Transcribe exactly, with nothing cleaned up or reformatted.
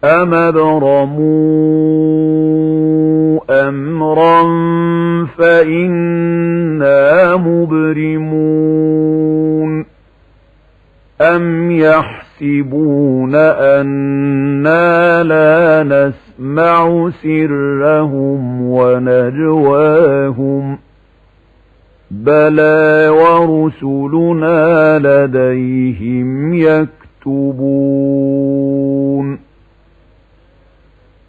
أَمْ أَبْرَمُوا أَمْرًا فَإِنَّا مُبْرِمُونَ أَمْ يَحْسِبُونَ أَنَّا لَا نَسْمَعُ سِرَّهُمْ وَنَجْوَاهُمْ بَلَى وَرُسُلُنَا لَدَيْهِمْ يَكْتُبُونَ